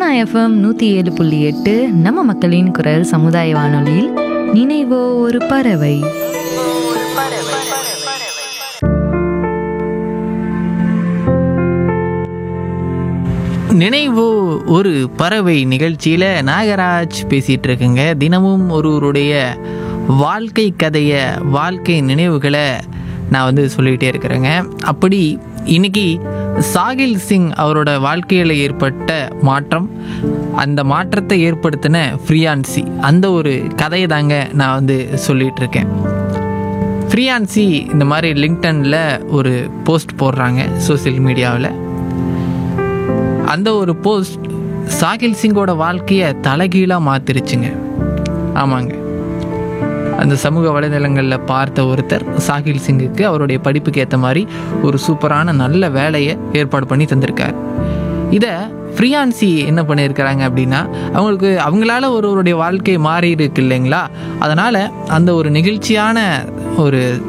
FM 107.8 நம்ம மக்களின் குரல் சமுதாய வானொலியில் நினைவோ ஒரு பறவை. நினைவோ ஒரு பறவை நிகழ்ச்சியில் நாகராஜ் பேசிகிட்டு இருக்குங்க. தினமும் ஒருவருடைய வாழ்க்கை கதையை, வாழ்க்கை நினைவுகளை நான் சொல்லிகிட்டே இருக்கிறேங்க. அப்படி இன்னைக்கு சாகில் சிங் அவரோட வாழ்க்கையில் ஏற்பட்ட மாற்றம், அந்த மாற்றத்தை ஏற்படுத்தின ஃப்ரீயான்சி, அந்த ஒரு கதையை தாங்க நான் சொல்லிகிட்டு இருக்கேன். ஃப்ரீயான்சி இந்த மாதிரி லிங்க்டனில் ஒரு போஸ்ட் போடுறாங்க சோசியல் மீடியாவில். அந்த ஒரு போஸ்ட் சாகில் சிங்கோட வாழ்க்கையை தலைகீழாக மாற்றிருச்சுங்க. ஆமாங்க, அந்த சமூக வலைதளங்களில் பார்த்த ஒருத்தர் சாகில் சிங்குக்கு அவருடைய படிப்புக்கு ஏற்ற மாதிரி ஒரு சூப்பரான நல்ல வேலையை ஏற்பாடு பண்ணி தந்திருக்கார். இதை ஃப்ரீயான்சி என்ன பண்ணியிருக்கிறாங்க அப்படின்னா, அவங்களால ஒருவருடைய வாழ்க்கை மாறி இருக்கு இல்லைங்களா, அதனால் அந்த ஒரு நெகிழ்ச்சியான ஒரு